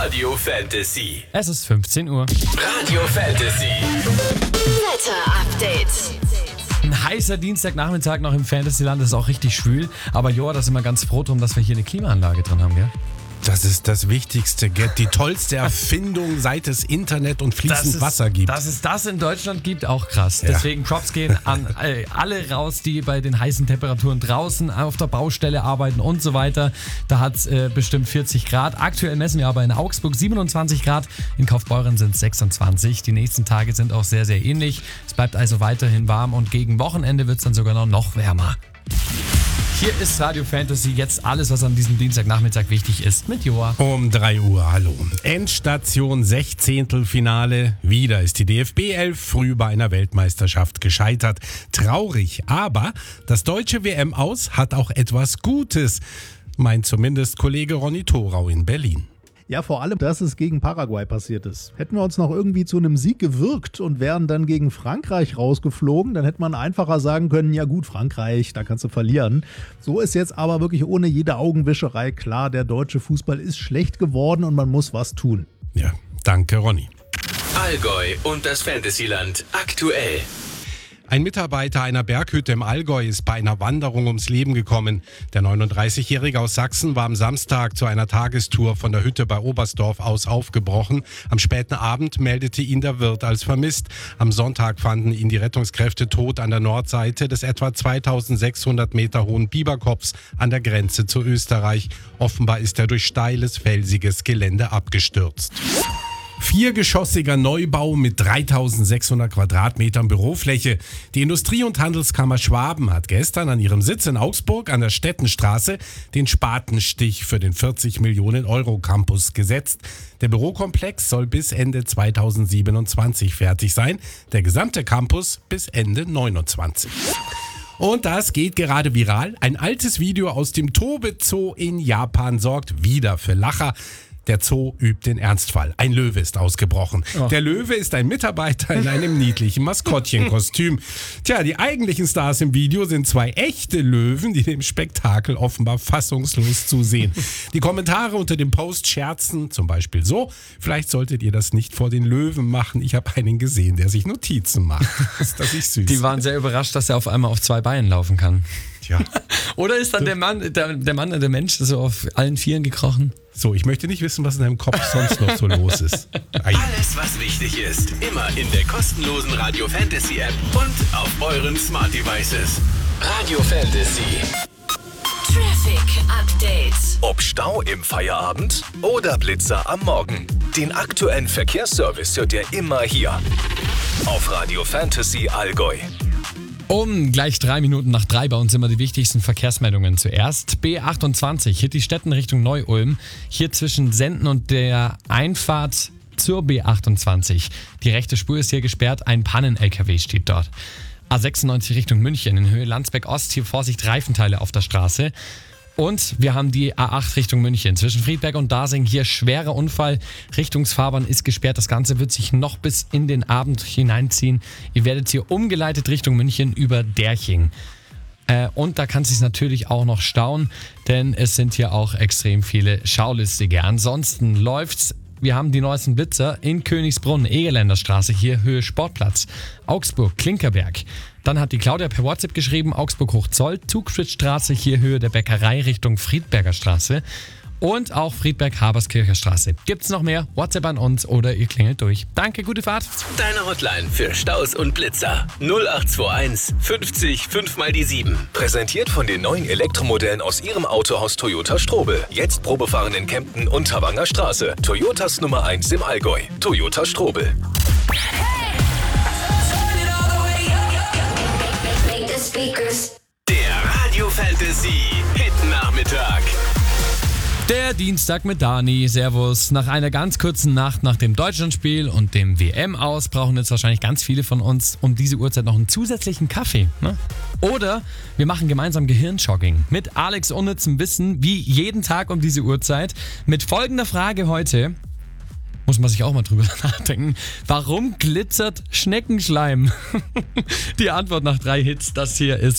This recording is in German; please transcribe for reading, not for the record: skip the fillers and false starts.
Radio Fantasy. Es ist 15 Uhr. Radio Fantasy. Wetter Update. Ein heißer Dienstagnachmittag noch im Fantasyland, das ist auch richtig schwül. Aber Joa, da sind wir ganz froh drum, dass wir hier eine Klimaanlage drin haben, gell? Das ist das Wichtigste, die tollste Erfindung, seit es Internet und fließend Wasser gibt. Dass es das in Deutschland gibt, auch krass. Ja. Deswegen Props gehen an alle raus, die bei den heißen Temperaturen draußen auf der Baustelle arbeiten und so weiter. Da hat es bestimmt 40 Grad. Aktuell messen wir aber in Augsburg 27 Grad, in Kaufbeuren sind es 26. Die nächsten Tage sind auch sehr, sehr ähnlich. Es bleibt also weiterhin warm und gegen Wochenende wird es dann sogar noch wärmer. Hier ist Radio Fantasy, jetzt alles, was an diesem Dienstagnachmittag wichtig ist, mit Joa. Um 3 Uhr, hallo. Endstation 16. Finale. Wieder ist die DFB 11 früh bei einer Weltmeisterschaft gescheitert. Traurig, aber das deutsche WM-Aus hat auch etwas Gutes, meint zumindest Kollege Ronny Thorau in Berlin. Ja, vor allem, dass es gegen Paraguay passiert ist. Hätten wir uns noch irgendwie zu einem Sieg gewirkt und wären dann gegen Frankreich rausgeflogen, dann hätte man einfacher sagen können, ja gut, Frankreich, da kannst du verlieren. So ist jetzt aber wirklich ohne jede Augenwischerei klar, der deutsche Fußball ist schlecht geworden und man muss was tun. Ja, danke Ronny. Allgäu und das Fantasyland aktuell. Ein Mitarbeiter einer Berghütte im Allgäu ist bei einer Wanderung ums Leben gekommen. Der 39-Jährige aus Sachsen war am Samstag zu einer Tagestour von der Hütte bei Oberstdorf aus aufgebrochen. Am späten Abend meldete ihn der Wirt als vermisst. Am Sonntag fanden ihn die Rettungskräfte tot an der Nordseite des etwa 2600 Meter hohen Biberkopfs an der Grenze zu Österreich. Offenbar ist er durch steiles, felsiges Gelände abgestürzt. Viergeschossiger Neubau mit 3600 Quadratmetern Bürofläche. Die Industrie- und Handelskammer Schwaben hat gestern an ihrem Sitz in Augsburg an der Stettenstraße den Spatenstich für den 40 Millionen Euro Campus gesetzt. Der Bürokomplex soll bis Ende 2027 fertig sein, der gesamte Campus bis Ende 2029. Und das geht gerade viral. Ein altes Video aus dem Tobe Zoo in Japan sorgt wieder für Lacher. Der Zoo übt den Ernstfall. Ein Löwe ist ausgebrochen. Oh. Der Löwe ist ein Mitarbeiter in einem niedlichen Maskottchenkostüm. Tja, die eigentlichen Stars im Video sind 2 echte Löwen, die dem Spektakel offenbar fassungslos zusehen. Die Kommentare unter dem Post scherzen zum Beispiel so: Vielleicht solltet ihr das nicht vor den Löwen machen. Ich habe einen gesehen, der sich Notizen macht. Das ist süß. Die waren sehr überrascht, dass er auf einmal auf 2 Beinen laufen kann. Ja. Oder ist dann der Mensch so auf allen Vieren gekrochen? So, ich möchte nicht wissen, was in deinem Kopf sonst noch so los ist. Alles, was wichtig ist, immer in der kostenlosen Radio Fantasy App und auf euren Smart Devices. Radio Fantasy. Traffic Update. Ob Stau im Feierabend oder Blitzer am Morgen. Den aktuellen Verkehrsservice hört ihr immer hier. Auf Radio Fantasy Allgäu. Um gleich 3 Minuten nach 3 bei uns immer die wichtigsten Verkehrsmeldungen. Zuerst B28, hier die Städten Richtung Neu-Ulm. Hier zwischen Senden und der Einfahrt zur B28. Die rechte Spur ist hier gesperrt, ein Pannen-LKW steht dort. A96 Richtung München in Höhe Landsberg Ost, hier Vorsicht, Reifenteile auf der Straße. Und wir haben die A8 Richtung München. Zwischen Friedberg und Dasing hier schwerer Unfall. Richtungsfahrbahn ist gesperrt. Das Ganze wird sich noch bis in den Abend hineinziehen. Ihr werdet hier umgeleitet Richtung München über Derching. Und da kann es sich natürlich auch noch stauen, denn es sind hier auch extrem viele Schaulistige. Ansonsten läuft's. Wir haben die neuesten Blitzer in Königsbrunn, Egeländerstraße, hier Höhe Sportplatz, Augsburg, Klinkerberg. Dann hat die Claudia per WhatsApp geschrieben, Augsburg Hochzoll, Zugspitzstraße, hier Höhe der Bäckerei Richtung Friedberger Straße. Und auch Friedberg-Haberskircher Straße. Gibt's noch mehr? WhatsApp an uns oder ihr klingelt durch. Danke, gute Fahrt. Deine Hotline für Staus und Blitzer. 0821 50 5 mal die 7. Präsentiert von den neuen Elektromodellen aus ihrem Autohaus Toyota Strobel. Jetzt Probefahren in Kempten und Thabanger Straße. Toyotas Nummer 1 im Allgäu. Toyota Strobel. Der Radio Fantasy Hit Nachmittag. Der Dienstag mit Dani. Servus. Nach einer ganz kurzen Nacht nach dem Deutschlandspiel und dem WM-Aus brauchen jetzt wahrscheinlich ganz viele von uns um diese Uhrzeit noch einen zusätzlichen Kaffee. Ne? Oder wir machen gemeinsam Gehirnjogging mit Alex unnützem Wissen, wie jeden Tag um diese Uhrzeit. Mit folgender Frage heute. Muss man sich auch mal drüber nachdenken. Warum glitzert Schneckenschleim? Die Antwort nach 3 Hits. Das hier ist